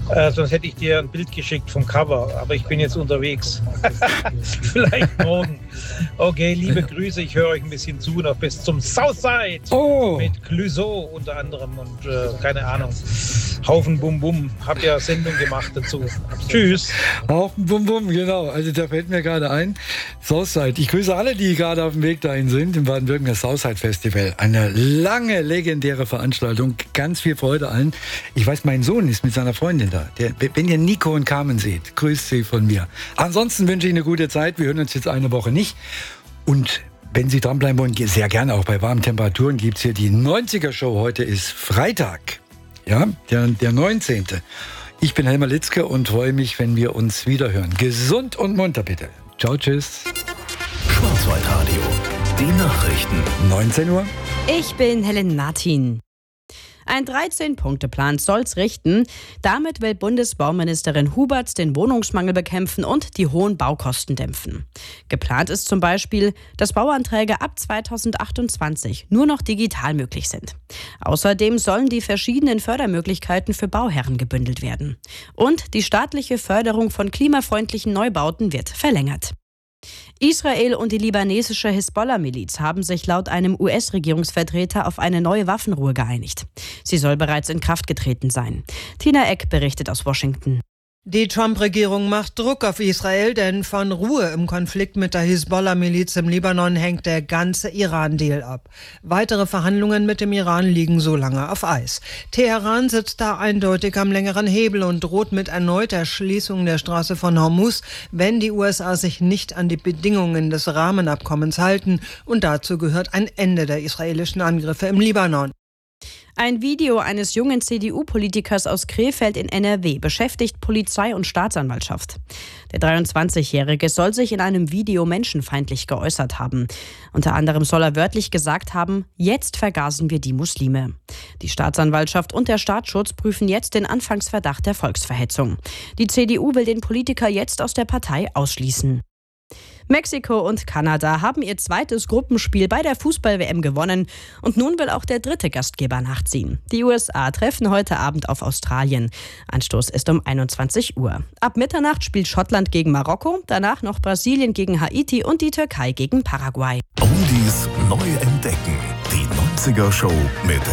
Sonst hätte ich dir ein Bild geschickt vom Cover, aber ich bin jetzt unterwegs. Vielleicht morgen. Okay, liebe Grüße, ich höre euch ein bisschen zu, noch bis zum Southside mit Clouseau unter anderem und keine Ahnung, Haufen Bum Bum, hab ja Sendung gemacht dazu. Tschüss. Haufen Bum Bum, genau, also da fällt mir gerade ein, Southside. Ich grüße alle, die gerade auf dem Weg dahin sind, im Baden-Württemberger Southside Festival. Eine lange, legendäre Veranstaltung, ganz viel Freude allen. Ich weiß, mein Sohn ist mit seiner Freundin da. Wenn ihr Nico und Carmen seht, grüßt sie von mir. Ansonsten wünsche ich eine gute Zeit. Wir hören uns jetzt eine Woche nicht. Und wenn Sie dranbleiben wollen, sehr gerne auch bei warmen Temperaturen, gibt es hier die 90er-Show. Heute ist Freitag, ja, der 19. Ich bin Helmer Litzke und freue mich, wenn wir uns wieder hören. Gesund und munter bitte. Ciao, tschüss. Schwarzwaldradio, die Nachrichten. 19 Uhr. Ich bin Helen Martin. Ein 13-Punkte-Plan soll's richten. Damit will Bundesbauministerin Huberts den Wohnungsmangel bekämpfen und die hohen Baukosten dämpfen. Geplant ist zum Beispiel, dass Bauanträge ab 2028 nur noch digital möglich sind. Außerdem sollen die verschiedenen Fördermöglichkeiten für Bauherren gebündelt werden. Und die staatliche Förderung von klimafreundlichen Neubauten wird verlängert. Israel und die libanesische Hisbollah-Miliz haben sich laut einem US-Regierungsvertreter auf eine neue Waffenruhe geeinigt. Sie soll bereits in Kraft getreten sein. Tina Eck berichtet aus Washington. Die Trump-Regierung macht Druck auf Israel, denn von Ruhe im Konflikt mit der Hisbollah-Miliz im Libanon hängt der ganze Iran-Deal ab. Weitere Verhandlungen mit dem Iran liegen so lange auf Eis. Teheran sitzt da eindeutig am längeren Hebel und droht mit erneuter Schließung der Straße von Hormuz, wenn die USA sich nicht an die Bedingungen des Rahmenabkommens halten. Und dazu gehört ein Ende der israelischen Angriffe im Libanon. Ein Video eines jungen CDU-Politikers aus Krefeld in NRW beschäftigt Polizei und Staatsanwaltschaft. Der 23-Jährige soll sich in einem Video menschenfeindlich geäußert haben. Unter anderem soll er wörtlich gesagt haben, jetzt vergasen wir die Muslime. Die Staatsanwaltschaft und der Staatsschutz prüfen jetzt den Anfangsverdacht der Volksverhetzung. Die CDU will den Politiker jetzt aus der Partei ausschließen. Mexiko und Kanada haben ihr zweites Gruppenspiel bei der Fußball-WM gewonnen und nun will auch der dritte Gastgeber nachziehen. Die USA treffen heute Abend auf Australien. Anstoß ist um 21 Uhr. Ab Mitternacht spielt Schottland gegen Marokko, danach noch Brasilien gegen Haiti und die Türkei gegen Paraguay. Oldies neu entdecken. Die 90er Show mit